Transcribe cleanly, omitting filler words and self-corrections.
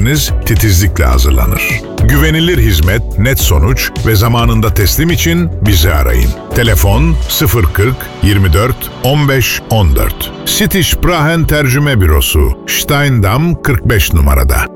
siparişleriniz titizlikle hazırlanır. Güvenilir hizmet, net sonuç ve zamanında teslim için bizi arayın. Telefon 040 24 15 14. Sitiş Prahen Tercüme Bürosu, Steindam 45 numarada.